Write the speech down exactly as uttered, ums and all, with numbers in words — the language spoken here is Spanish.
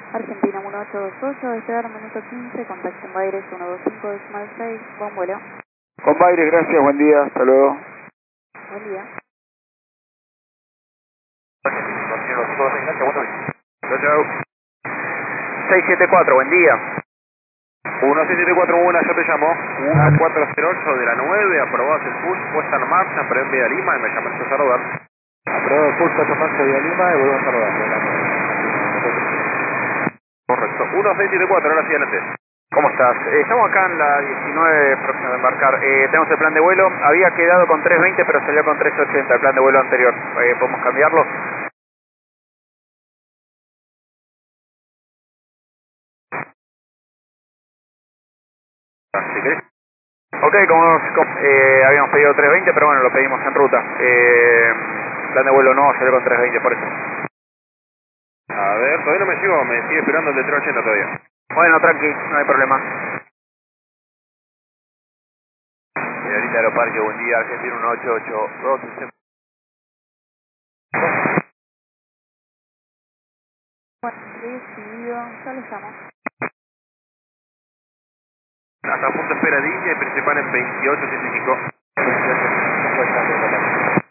Argentina uno ocho dos ocho, despegar minuto quince, contacto en Baires uno dos cinco decimal seis, buen vuelo. Con Baires, gracias, buen día, hasta luego. Buen día. Chao, chao. seis siete cuatro, buen día. uno seis siete cuatro uno, yo te llamo. uno cuatro cero ocho de la nueve, aprobás el push, puesta en marcha, pero en Vía Lima y me llamaste a saludar. Aprobado el pulso, tomarse de Lima y volvemos a rodar. Correcto. uno seis siete cuatro, ahora sí, adelante. ¿Cómo estás? Eh, estamos acá en la diecinueve, próxima de embarcar. Eh, tenemos el plan de vuelo. Había quedado con tres veinte, pero salió con tres ochenta, el plan de vuelo anterior. Eh, ¿Podemos cambiarlo? Ah, si querés. Ok, como, como, eh, habíamos pedido tres veinte, pero bueno, lo pedimos en ruta. Eh, plan de vuelo no, salió con tres veinte, por eso. A ver, todavía no me llegó, me sigue esperando el de tres ochenta todavía. Bueno, tranqui, no hay problema. Señorita Aeroparque, buen día, Argentina uno ocho ocho dos. Bueno, decidido, ya le llamo. Hasta punto espera línea y principal en veintiocho setenta y cinco.